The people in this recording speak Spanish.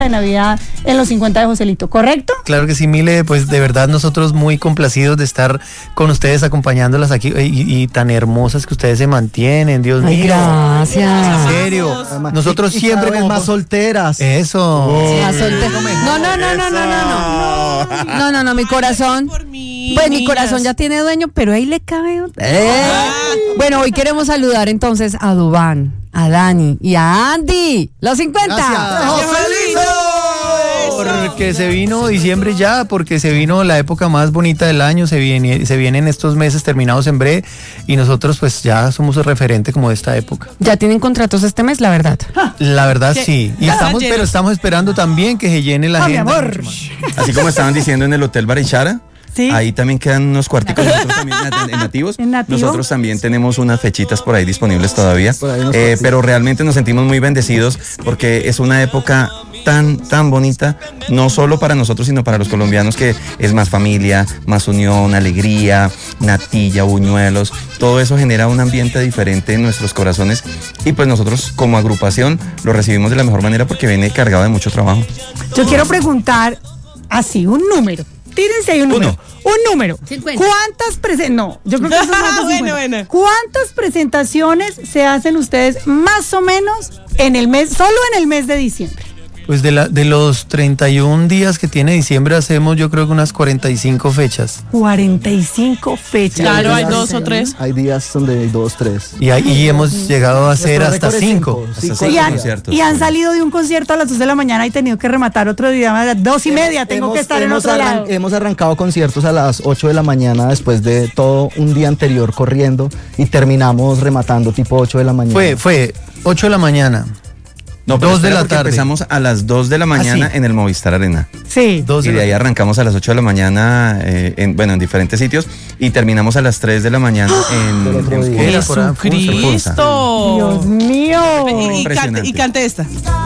de Navidad en los 50 de Joselito, ¿correcto? Claro que sí, Mile, pues de verdad nosotros muy complacidos de estar con ustedes acompañándolas aquí y tan hermosas que ustedes se mantienen, Dios mío. Gracias. En serio, nosotros siempre como más solteras. Eso. No, mi corazón. Pues mi corazón ya tiene dueño, pero ahí le cabe. Bueno, hoy queremos saludar entonces a Duván, a Dani y a Andy. Los 50. Porque se vino diciembre ya, porque se vino la época más bonita del año, se vienen estos meses terminados en breve y nosotros pues ya somos el referente como de esta época. ¿Ya tienen contratos este mes, la verdad? La verdad sí, pero estamos esperando también que se llene la agenda. Mi amor. Así como estaban diciendo en el Hotel Barichara. Sí. Ahí también quedan unos cuarticos nosotros también en Nativos. ¿En Nativo? Nosotros también tenemos unas fechitas por ahí disponibles todavía. Ahí pero realmente nos sentimos muy bendecidos porque es una época tan bonita, no solo para nosotros, sino para los colombianos, que es más familia, más unión, alegría, natilla, buñuelos. Todo eso genera un ambiente diferente en nuestros corazones y pues nosotros como agrupación lo recibimos de la mejor manera porque viene cargado de mucho trabajo. Yo quiero preguntar así, un número. Tírense ahí un número. Un número. 50. No, yo creo que eso es más de 50. Bueno. ¿Cuántas presentaciones se hacen ustedes más o menos en el mes, solo en el mes de diciembre? Pues de los 31 días que tiene diciembre hacemos yo creo que unas 45 fechas. 45 fechas. Claro, hay 2 o 3. Hay días donde hay 2, 3. Y hemos llegado a hacer hasta 5. Y han salido de un concierto a las 2 de la mañana y tenido que rematar otro día a las 2:30. Tengo que estar en otro lado. Hemos arrancado conciertos a las 8 de la mañana después de todo un día anterior corriendo y terminamos rematando tipo 8 de la mañana. Fue 8 de la mañana. No, pero 2 de la porque tarde. Empezamos a las 2 de la mañana sí. en el Movistar Arena. Sí. Y de ahí arrancamos a las 8 de la mañana en diferentes sitios y terminamos a las 3 de la mañana en Jesucristo. ¡Jesucristo! Dios mío. Y cante esta.